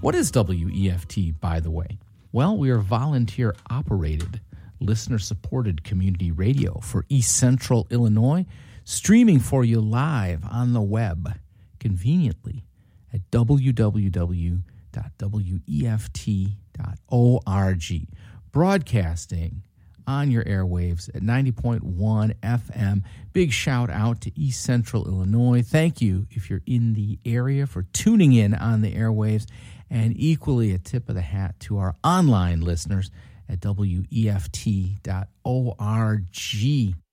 What is WEFT, by the way? Well, we are volunteer-operated, listener-supported community radio for East Central Illinois, streaming for you live on the web, conveniently at www.weft.org, broadcasting on your airwaves at 90.1 FM. Big shout out to East Central Illinois. Thank you if you're in the area for tuning in on the airwaves, and equally a tip of the hat to our online listeners at WEFT.org.